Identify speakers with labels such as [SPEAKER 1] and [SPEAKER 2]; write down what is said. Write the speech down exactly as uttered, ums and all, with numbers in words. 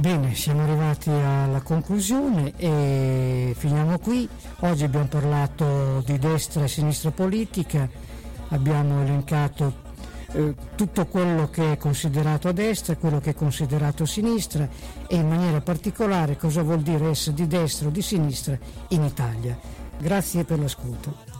[SPEAKER 1] Bene, siamo arrivati alla conclusione e finiamo qui. Oggi abbiamo parlato di destra e sinistra politica, abbiamo elencato eh, tutto quello che è considerato a destra e quello che è considerato a sinistra e in maniera particolare cosa vuol dire essere di destra o di sinistra in Italia. Grazie per l'ascolto.